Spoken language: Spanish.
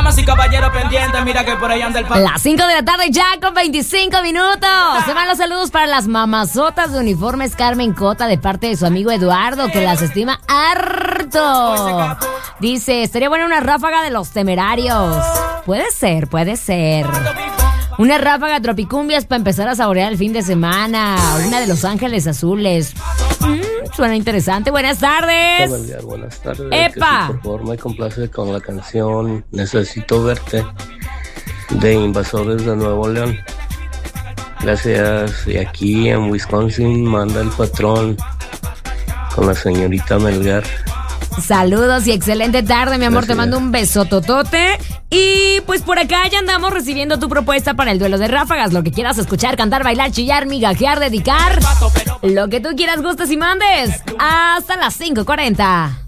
Damas y caballeros pendientes, mira que por ahí anda el papá. Las 5 de la tarde ya con 25 minutos. Se van los saludos para las mamazotas de uniformes Carmen Cota de parte de su amigo Eduardo, que las estima harto. Dice, estaría buena una ráfaga de Los Temerarios. Puede ser, puede ser. Una ráfaga tropicumbias para empezar a saborear el fin de semana. Una de Los Ángeles Azules. Suena interesante. Buenas tardes. Buenas tardes. ¡Epa! Sí, por favor, me complace con la canción Necesito Verte de Invasores de Nuevo León. Gracias. Y aquí en Wisconsin manda el patrón con la señorita Melgar. Saludos y excelente tarde, mi amor. Gracias. Te mando un besototote. Y pues por acá ya andamos recibiendo tu propuesta para el duelo de ráfagas. Lo que quieras escuchar, cantar, bailar, chillar, migajear, dedicar. Lo que tú quieras, gustes y mandes. Hasta las 5:40.